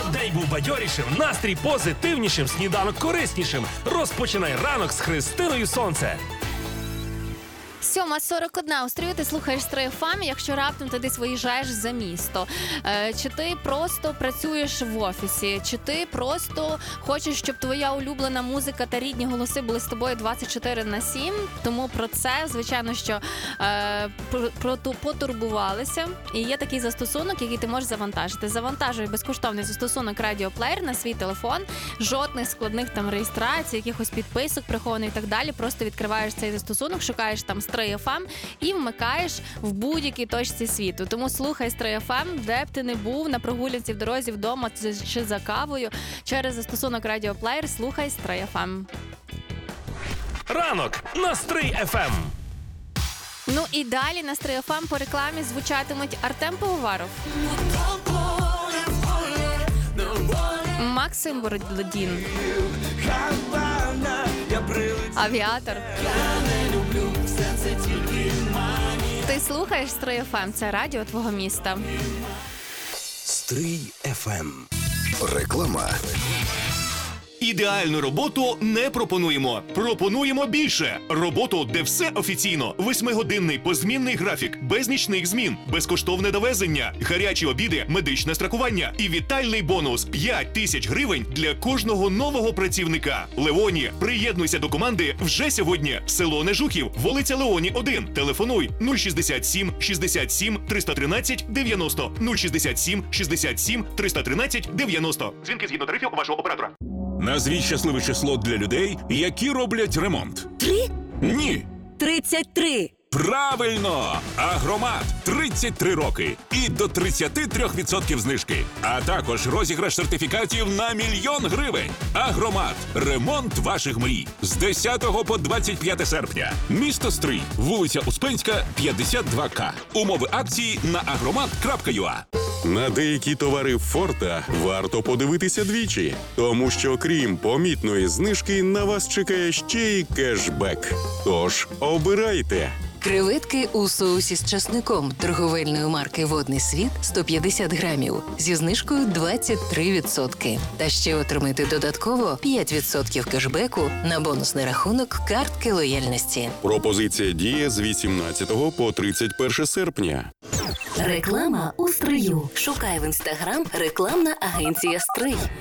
Щоб день був бадьорішим, настрій позитивнішим, сніданок кориснішим. Розпочинай ранок з Христиною Сонце. 7:41 у стрію, ти слухаєш Стрий ФМ, якщо раптом ти десь виїжджаєш за місто. Чи ти просто працюєш в офісі, чи ти просто хочеш, щоб твоя улюблена музика та рідні голоси були з тобою 24/7. Тому про це, звичайно, що потурбувалися. І є такий застосунок, який ти можеш завантажити. Завантажуй безкоштовний застосунок радіоплеєр на свій телефон. Жодних складних там реєстрацій, якихось підписок прихованих і так далі. Просто відкриваєш цей застосунок, шукаєш там Стрий ФМ і вмикаєш в будь-якій точці світу. Тому слухай Стрий ФМ, де б ти не був, на прогулянці, в дорозі, вдома чи за кавою. Через застосунок радіоплеєр слухай Стрий ФМ. Ранок на Стрий ФМ. Ну і далі на Стрий ФМ по рекламі звучатимуть Артем Пивоваров, Максим Бородін, Авіатор. Ти слухаєш Стрий ФМ, це радіо твого міста. Стрий ФМ. Реклама. Ідеальну роботу не пропонуємо. Пропонуємо більше. Роботу, де все офіційно. 8-годинний позмінний графік, без нічних змін, безкоштовне довезення, гарячі обіди, медичне страхування і вітальний бонус – 5 тисяч гривень для кожного нового працівника. Леоні, приєднуйся до команди вже сьогодні. Село Нежухів, вулиця Леоні, 1. Телефонуй 067 67 313 90 067 67 313 90. Дзвінки згідно тарифів вашого оператора. Назвіть щасливе число для людей, які роблять ремонт. 3? Ні. 33. Правильно! Агромат. 33 роки. І до 33% знижки. А також розіграш сертифікатів на 1 мільйон гривень. Агромат. Ремонт ваших мрій. З 10 по 25 серпня. Місто Стрий. Вулиця Успенська, 52К. Умови акції на agromat.ua. На деякі товари Форта варто подивитися двічі, тому що крім помітної знижки на вас чекає ще й кешбек. Тож обирайте. Креветки у соусі з часником торговельної марки «Водний світ» 150 грамів зі знижкою 23%. Та ще отримайте додатково 5% кешбеку на бонусний рахунок картки лояльності. Пропозиція діє з 18 по 31 серпня. Реклама у Стрию. Шукай в Інстаграм рекламна агенція «Стрий».